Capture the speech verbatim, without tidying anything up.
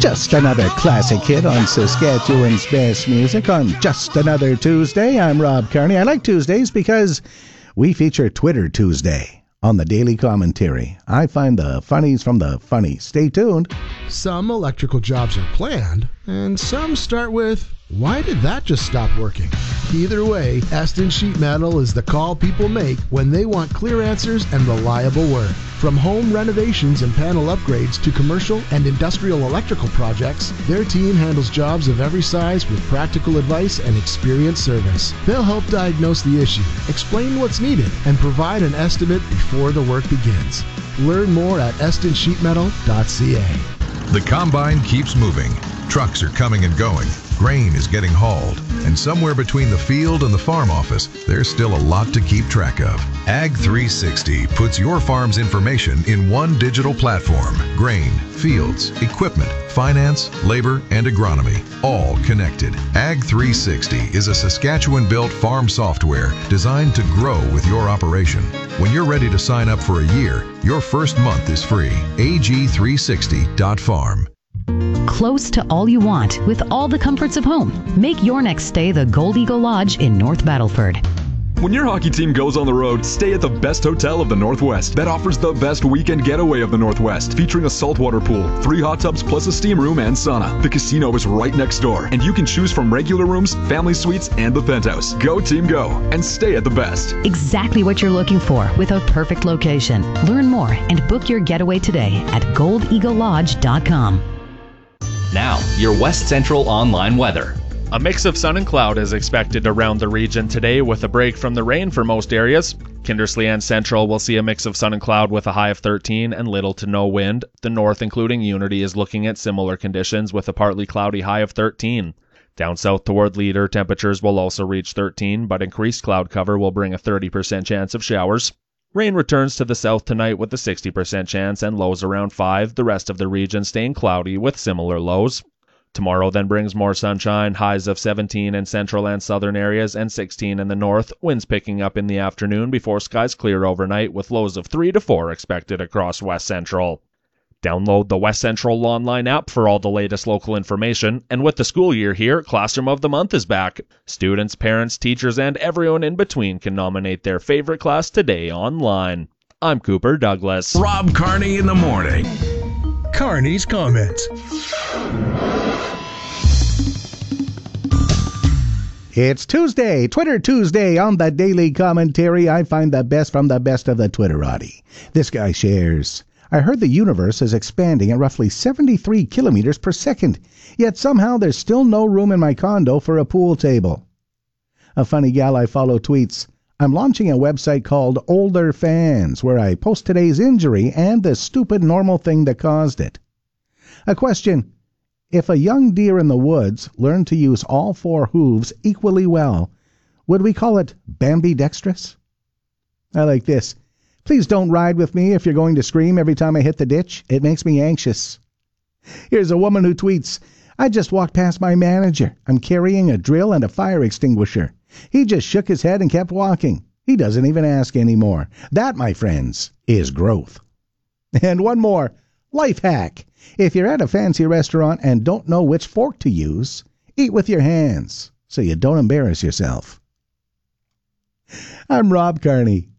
Just another classic hit on Saskatchewan's best music on Just Another Tuesday. I'm Rob Carney. I like Tuesdays because we feature Twitter Tuesday on the Daily Commentary. I find the funnies from the funny. Stay tuned. Some electrical jobs are planned, and some start with, why did that just stop working? Either way, Eston Sheet Metal is the call people make when they want clear answers and reliable work. From home renovations and panel upgrades to commercial and industrial electrical projects, their team handles jobs of every size with practical advice and experienced service. They'll help diagnose the issue, explain what's needed, and provide an estimate before the work begins. Learn more at eston sheet metal dot c a. The combine keeps moving. Trucks are coming and going. Grain is getting hauled. And somewhere between the field and the farm office, there's still a lot to keep track of. Ag three sixty puts your farm's information in one digital platform. Grain, fields, equipment, finance, labor, and agronomy, all connected. Ag three sixty is a Saskatchewan-built farm software designed to grow with your operation. When you're ready to sign up for a year, your first month is free. A G three sixty dot farm. Close to all you want with all the comforts of home. Make your next stay the Gold Eagle Lodge in North Battleford. When your hockey team goes on the road, stay at the best hotel of the Northwest. That offers the best weekend getaway of the Northwest, featuring a saltwater pool, three hot tubs plus a steam room and sauna. The casino is right next door, and you can choose from regular rooms, family suites, and the penthouse. Go team go, and stay at the best. Exactly what you're looking for with a perfect location. Learn more and book your getaway today at gold eagle lodge dot com. Now, your West Central online weather. A mix of sun and cloud is expected around the region today with a break from the rain for most areas. Kindersley and Central will see a mix of sun and cloud with a high of thirteen and little to no wind. The north, including Unity, is looking at similar conditions with a partly cloudy high of thirteen. Down south toward Leader, temperatures will also reach thirteen, but increased cloud cover will bring a thirty percent chance of showers. Rain returns to the south tonight with a sixty percent chance and lows around five, the rest of the region staying cloudy with similar lows. Tomorrow then brings more sunshine, highs of seventeen in central and southern areas and sixteen in the north, winds picking up in the afternoon before skies clear overnight with lows of three to four expected across West Central. Download the West Central online app for all the latest local information, and with the school year here, Classroom of the Month is back. Students, parents, teachers, and everyone in between can nominate their favorite class today online. I'm Cooper Douglas. Rob Carney in the morning. Carney's comments. It's Tuesday, Twitter Tuesday on the Daily Commentary. I find the best from the best of the Twitterati. This guy shares, I heard the universe is expanding at roughly seventy-three kilometers per second, yet somehow there's still no room in my condo for a pool table. A funny gal I follow tweets, I'm launching a website called Older Fans, where I post today's injury and the stupid normal thing that caused it. A question, if a young deer in the woods learned to use all four hooves equally well, would we call it bambidextrous? I like this. Please don't ride with me if you're going to scream every time I hit the ditch. It makes me anxious. Here's a woman who tweets, I just walked past my manager. I'm carrying a drill and a fire extinguisher. He just shook his head and kept walking. He doesn't even ask anymore. That, my friends, is growth. And one more, life hack. If you're at a fancy restaurant and don't know which fork to use, eat with your hands so you don't embarrass yourself. I'm Rob Carney.